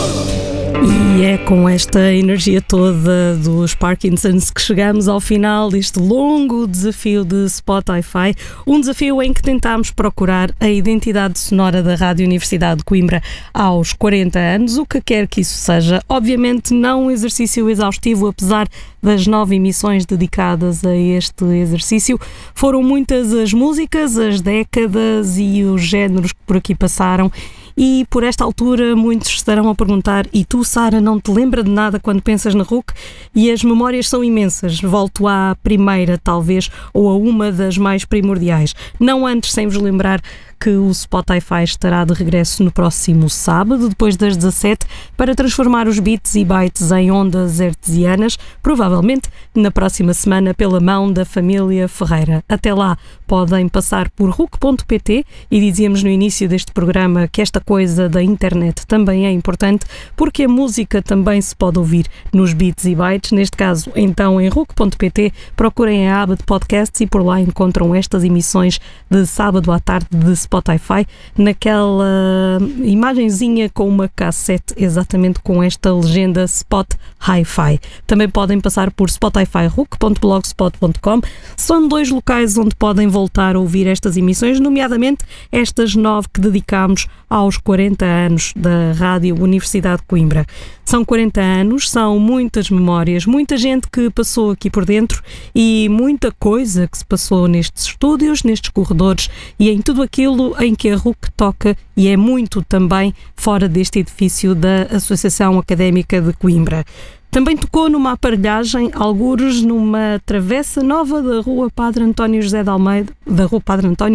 E é com esta energia toda dos Parkinsons que chegamos ao final deste longo desafio de Spotify, um desafio em que tentámos procurar a identidade sonora da Rádio Universidade de Coimbra aos 40 anos, o que quer que isso seja. Obviamente não um exercício exaustivo, apesar das 9 emissões dedicadas a este exercício. Foram muitas as músicas, as décadas e os géneros que por aqui passaram. E por esta altura muitos estarão a perguntar: e tu, Sara, não te lembra de nada quando pensas na RUC? E as memórias são imensas. Volto à primeira, talvez, ou a uma das mais primordiais. Não antes sem vos lembrar que o Spotify estará de regresso no próximo sábado, depois das 17, para transformar os bits e bytes em ondas hertzianas, provavelmente na próxima semana pela mão da família Ferreira. Até lá podem passar por RUC.pt e dizíamos no início deste programa que esta coisa da internet também é importante, porque a música também se pode ouvir nos bits e bytes. Neste caso, então, em RUC.pt, procurem a aba de podcasts e por lá encontram estas emissões de sábado à tarde de Spotify, naquela imagenzinha com uma cassete, exatamente com esta legenda Spot Hi-Fi. Também podem passar por spotifyrook.blogspot.com. São 2 locais onde podem voltar a ouvir estas emissões, nomeadamente estas 9 que dedicámos aos 40 anos da Rádio Universidade de Coimbra. São 40 anos, são muitas memórias, muita gente que passou aqui por dentro e muita coisa que se passou nestes estúdios, nestes corredores e em tudo aquilo em que a RUC toca, e é muito também fora deste edifício da Associação Académica de Coimbra. Também tocou numa aparelhagem, algures numa travessa nova da Rua Padre António José de Almeida, da Rua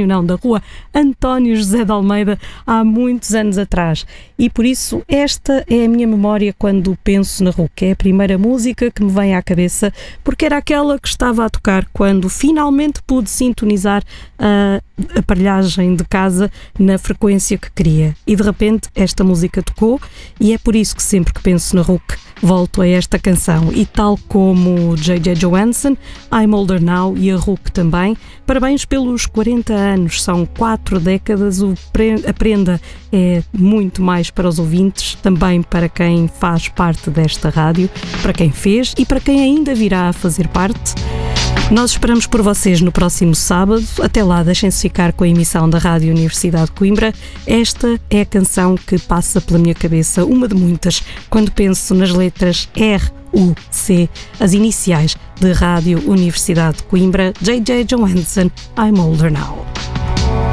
António José de Almeida, há muitos anos atrás. E por isso esta é a minha memória quando penso na RUC. É a primeira música que me vem à cabeça, porque era aquela que estava a tocar quando finalmente pude sintonizar a aparelhagem de casa na frequência que queria. E de repente esta música tocou e é por isso que sempre que penso na RUC volto a esta canção. E tal como J.J. Johansson, I'm Older Now e a RUC também, parabéns pelos 40 anos, são 4 décadas, a prenda é muito mais para os ouvintes, também para quem faz parte desta rádio, para quem fez e para quem ainda virá a fazer parte. Nós esperamos por vocês no próximo sábado. Até lá, deixem-se ficar com a emissão da Rádio Universidade de Coimbra. Esta é a canção que passa pela minha cabeça, uma de muitas, quando penso nas letras RUC, as iniciais de Rádio Universidade de Coimbra. J.J. Johansson, I'm Older Now.